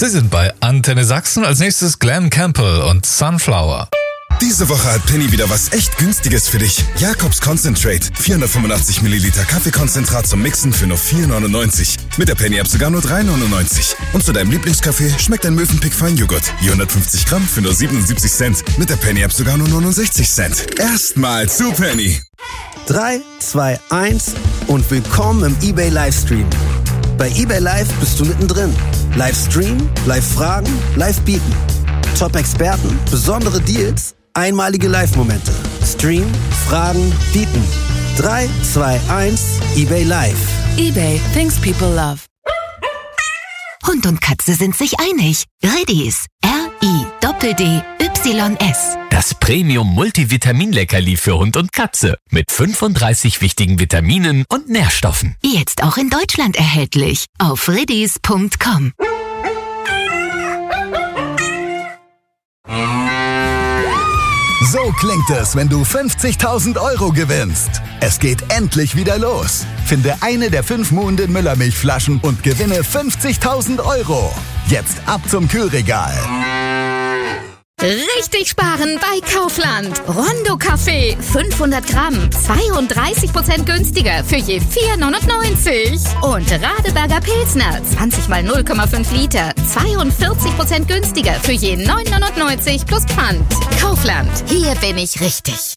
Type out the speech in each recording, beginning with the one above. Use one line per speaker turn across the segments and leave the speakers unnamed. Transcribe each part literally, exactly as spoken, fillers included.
Sie sind bei Antenne Sachsen. Als nächstes Glen Campbell und Sunflower.
Diese Woche hat Penny wieder was echt Günstiges für dich. Jakobs Concentrate. vierhundertfünfundachtzig Milliliter Kaffeekonzentrat zum Mixen für nur vier neunundneunzig. Mit der Penny-App sogar nur drei neunundneunzig. Und zu deinem Lieblingskaffee schmeckt ein Mövenpick Feinjoghurt. vierhundertfünfzig Gramm für nur siebenundsiebzig Cent. Mit der Penny-App sogar nur neunundsechzig Cent. Erstmal zu Penny.
drei, zwei, eins und willkommen im eBay Livestream. Bei eBay Live bist du mittendrin. Livestream, Live-Fragen, Live-Bieten. Top-Experten, besondere Deals, einmalige Live-Momente. Stream, Fragen, Bieten. drei, zwei, eins, eBay Live.
eBay, things people love.
Hund und Katze sind sich einig. Redis. R I D D Y S.
Das Premium-Multivitamin-Leckerli für Hund und Katze. Mit fünfunddreißig wichtigen Vitaminen und Nährstoffen.
Jetzt auch in Deutschland erhältlich. Auf redis punkt com.
So klingt es, wenn du fünfzigtausend Euro gewinnst. Es geht endlich wieder los. Finde eine der fünf Muhnden Müllermilchflaschen und gewinne fünfzigtausend Euro. Jetzt ab zum Kühlregal.
Richtig sparen bei Kaufland. Rondo Kaffee, fünfhundert Gramm, zweiunddreißig Prozent günstiger für je vier neunundneunzig. Und Radeberger Pilsner, zwanzig mal null Komma fünf Liter, zweiundvierzig Prozent günstiger für je neun neunundneunzig plus Pfand. Kaufland, hier bin ich richtig.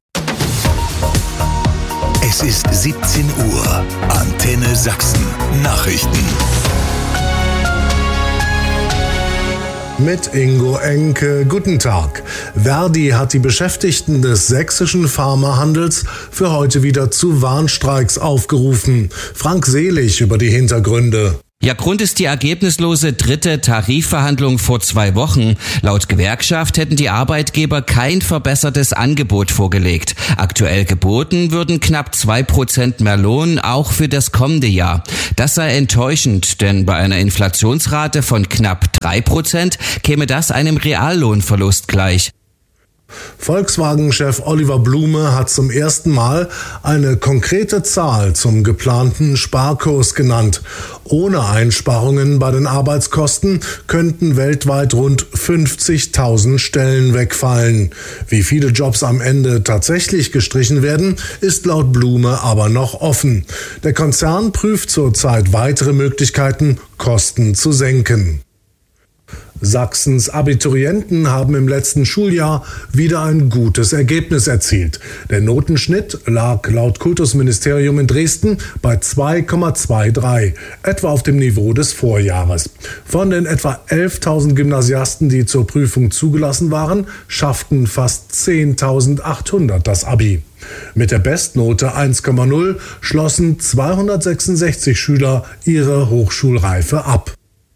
Es ist siebzehn Uhr. Antenne Sachsen. Nachrichten.
Mit Ingo Enke, guten Tag. Verdi hat die Beschäftigten des sächsischen Pharmahandels für heute wieder zu Warnstreiks aufgerufen. Frank Selig über die Hintergründe.
Ja, Grund ist die ergebnislose dritte Tarifverhandlung vor zwei Wochen. Laut Gewerkschaft hätten die Arbeitgeber kein verbessertes Angebot vorgelegt. Aktuell geboten würden knapp zwei Prozent mehr Lohn, auch für das kommende Jahr. Das sei enttäuschend, denn bei einer Inflationsrate von knapp drei Prozent käme das einem Reallohnverlust gleich.
Volkswagen-Chef Oliver Blume hat zum ersten Mal eine konkrete Zahl zum geplanten Sparkurs genannt. Ohne Einsparungen bei den Arbeitskosten könnten weltweit rund fünfzigtausend Stellen wegfallen. Wie viele Jobs am Ende tatsächlich gestrichen werden, ist laut Blume aber noch offen. Der Konzern prüft zurzeit weitere Möglichkeiten, Kosten zu senken. Sachsens Abiturienten haben im letzten Schuljahr wieder ein gutes Ergebnis erzielt. Der Notenschnitt lag laut Kultusministerium in Dresden bei zwei Komma dreiundzwanzig, etwa auf dem Niveau des Vorjahres. Von den etwa elftausend Gymnasiasten, die zur Prüfung zugelassen waren, schafften fast zehntausendachthundert das Abi. Mit der Bestnote eins Komma null schlossen zweihundertsechsundsechzig Schüler ihre Hochschulreife ab.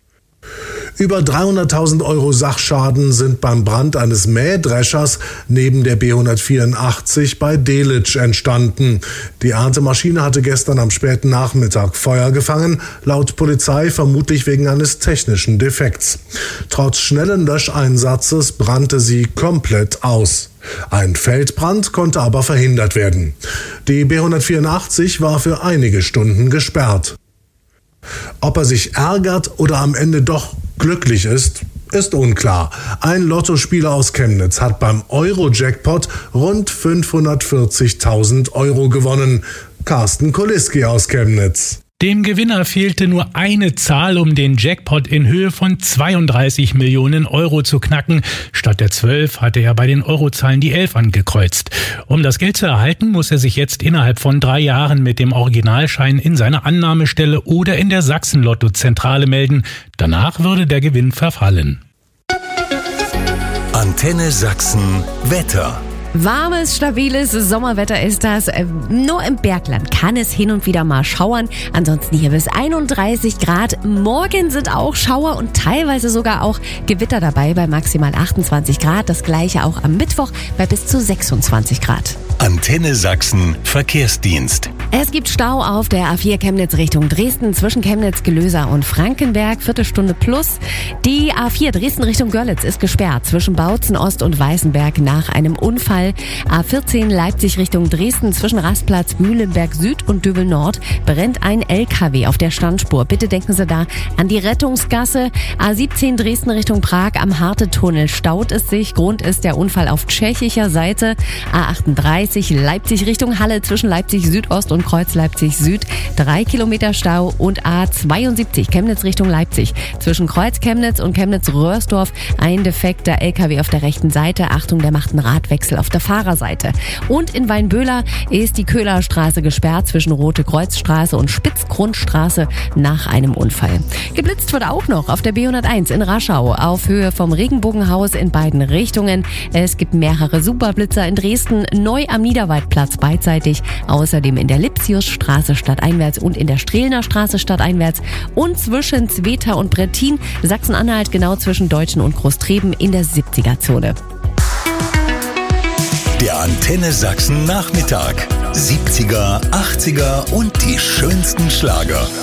Über dreihunderttausend Euro Sachschaden sind beim Brand eines Mähdreschers neben der B hundertvierundachtzig bei Delitzsch entstanden. Die Erntemaschine hatte gestern am späten Nachmittag Feuer gefangen, laut Polizei vermutlich wegen eines technischen Defekts. Trotz schnellen Löscheinsatzes brannte sie komplett aus. Ein Feldbrand konnte aber verhindert werden. Die B hundertvierundachtzig war für einige Stunden gesperrt. Ob er sich ärgert oder am Ende doch glücklich ist, ist unklar. Ein Lottospieler aus Chemnitz hat beim Euro-Jackpot rund fünfhundertvierzigtausend Euro gewonnen. Carsten Koliski aus Chemnitz.
Dem Gewinner fehlte nur eine Zahl, um den Jackpot in Höhe von zweiunddreißig Millionen Euro zu knacken. Statt der zwölf hatte er bei den Eurozahlen die elf angekreuzt. Um das Geld zu erhalten, muss er sich jetzt innerhalb von drei Jahren mit dem Originalschein in seiner Annahmestelle oder in der Sachsen-Lotto-Zentrale melden. Danach würde der Gewinn verfallen.
Antenne Sachsen Wetter.
Warmes, stabiles Sommerwetter ist das. Nur im Bergland kann es hin und wieder mal schauern. Ansonsten hier bis einunddreißig Grad. Morgen sind auch Schauer und teilweise sogar auch Gewitter dabei bei maximal achtundzwanzig Grad. Das gleiche auch am Mittwoch bei bis zu sechsundzwanzig Grad.
Antenne Sachsen Verkehrsdienst.
Es gibt Stau auf der A vier Chemnitz Richtung Dresden zwischen Chemnitz, Gelöser und Frankenberg, Viertelstunde plus. Die A vier Dresden Richtung Görlitz ist gesperrt zwischen Bautzen Ost und Weißenberg nach einem Unfall. A vierzehn Leipzig Richtung Dresden zwischen Rastplatz Mühlenberg Süd und Dübel Nord brennt ein L K W auf der Standspur. Bitte denken Sie da an die Rettungsgasse. A siebzehn Dresden Richtung Prag am Harte-Tunnel staut es sich. Grund ist der Unfall auf tschechischer Seite. A achtunddreißig Leipzig Richtung Halle zwischen Leipzig Südost und Kreuz Leipzig Süd. Drei Kilometer Stau. Und A zweiundsiebzig Chemnitz Richtung Leipzig zwischen Kreuz Chemnitz und Chemnitz-Röhrsdorf ein defekter L K W auf der rechten Seite. Achtung, der macht einen Radwechsel auf der Fahrerseite. Und in Weinböhler ist die Köhlerstraße gesperrt zwischen Rote Kreuzstraße und Spitzgrundstraße nach einem Unfall. Geblitzt wird auch noch auf der B hunderteins in Raschau auf Höhe vom Regenbogenhaus in beiden Richtungen. Es gibt mehrere Superblitzer in Dresden, neu am Niederwaldplatz beidseitig, außerdem in der Lipsiusstraße stadteinwärts und in der Strehlner Straße stadteinwärts und zwischen Zweta und Brettin, Sachsen-Anhalt genau zwischen Deutschen und Großtreben in der siebziger-Zone.
Der Antenne Sachsen Nachmittag. siebziger, achtziger und die schönsten Schlager.